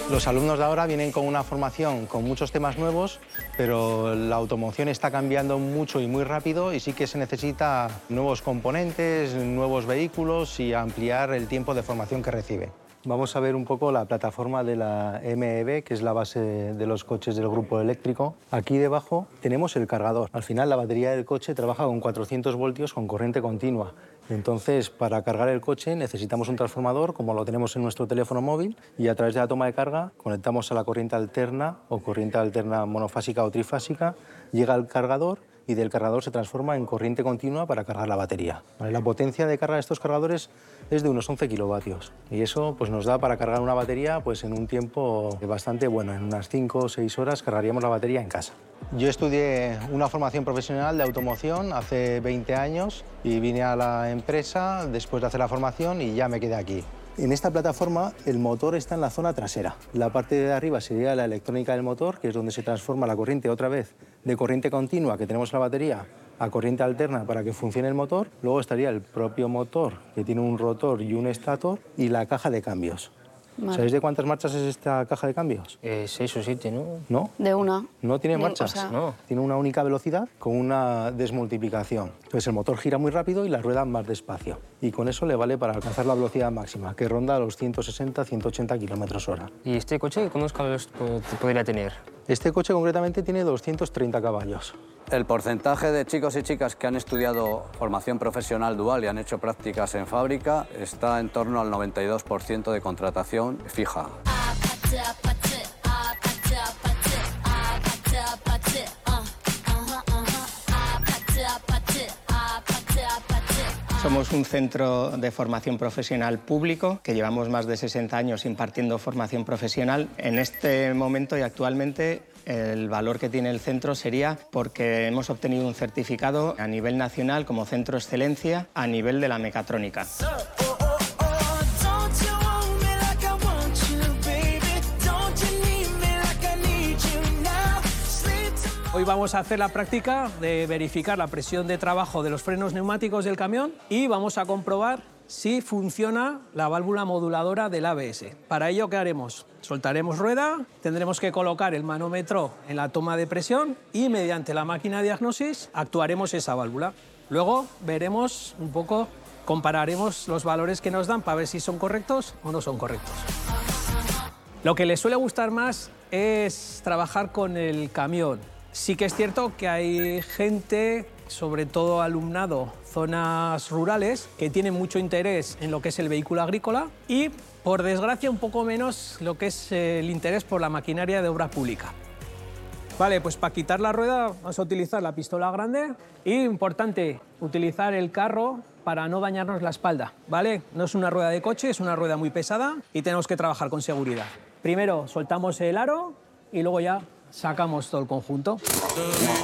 Los alumnos de ahora vienen con una formación con muchos temas nuevos, pero la automoción está cambiando mucho y muy rápido y sí que se necesita nuevos componentes, nuevos vehículos y ampliar el tiempo de formación que recibe. Vamos a ver un poco la plataforma de la MEB, que es la base de los coches del grupo eléctrico. Aquí debajo tenemos el cargador. Al final, la batería del coche trabaja con 400 voltios con corriente continua. Entonces, para cargar el coche necesitamos un transformador, como lo tenemos en nuestro teléfono móvil, y a través de la toma de carga conectamos a la corriente alterna o corriente alterna monofásica o trifásica, llega al cargador y del cargador se transforma en corriente continua para cargar la batería. La potencia de carga de estos cargadores es de unos 11 kilovatios y eso pues, nos da para cargar una batería pues, en un tiempo bastante bueno. En unas 5 o 6 horas cargaríamos la batería en casa. Yo estudié una formación profesional de automoción hace 20 años y vine a la empresa después de hacer la formación y ya me quedé aquí. En esta plataforma el motor está en la zona trasera. La parte de arriba sería la electrónica del motor, que es donde se transforma la corriente otra vez de corriente continua que tenemos en la batería a corriente alterna para que funcione el motor. Luego estaría el propio motor, que tiene un rotor y un estator, y la caja de cambios. Vale. ¿Sabéis de cuántas marchas es esta caja de cambios? 6 o 7, ¿no? ¿No? De una. No tiene marchas. O sea... No. Tiene una única velocidad con una desmultiplicación. Entonces el motor gira muy rápido y la rueda más despacio. Y con eso le vale para alcanzar la velocidad máxima, que ronda los 160-180 km/h. ¿Y este coche cuántos caballos podría tener? Este coche concretamente tiene 230 caballos. El porcentaje de chicos y chicas que han estudiado formación profesional dual y han hecho prácticas en fábrica está en torno al 92% de contratación fija. Somos un centro de formación profesional público que llevamos más de 60 años impartiendo formación profesional. En este momento y actualmente el valor que tiene el centro sería porque hemos obtenido un certificado a nivel nacional como centro de excelencia a nivel de la mecatrónica. Hoy vamos a hacer la práctica de verificar la presión de trabajo de los frenos neumáticos del camión y vamos a comprobar si funciona la válvula moduladora del ABS. Para ello, ¿qué haremos? Soltaremos rueda, tendremos que colocar el manómetro en la toma de presión y mediante la máquina de diagnosis actuaremos esa válvula. Luego veremos un poco, compararemos los valores que nos dan para ver si son correctos o no son correctos. Lo que les suele gustar más es trabajar con el camión. Sí que es cierto que hay gente, sobre todo alumnado, zonas rurales, que tienen mucho interés en lo que es el vehículo agrícola y, por desgracia, un poco menos lo que es el interés por la maquinaria de obra pública. Vale, pues para quitar la rueda vamos a utilizar la pistola grande y, importante, utilizar el carro para no dañarnos la espalda, ¿vale? No es una rueda de coche, es una rueda muy pesada y tenemos que trabajar con seguridad. Primero soltamos el aro y luego ya sacamos todo el conjunto.